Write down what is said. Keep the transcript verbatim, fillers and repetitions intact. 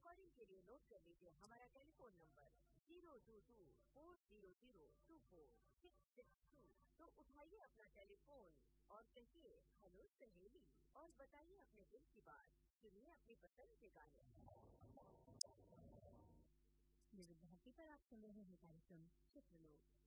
Recording के लिए note कर लीजिए हमारा telephone number zero to to four zero zero to four six six to. तो उठाइए अपना टेलीफोन और कहिए हेलो सहेली और बताइए अपने दिल की बात, सुनिए अपनी पसंद के गाने। विविध भारती पर आप सुन रहे हैं कार्यक्रम चित्रलोक।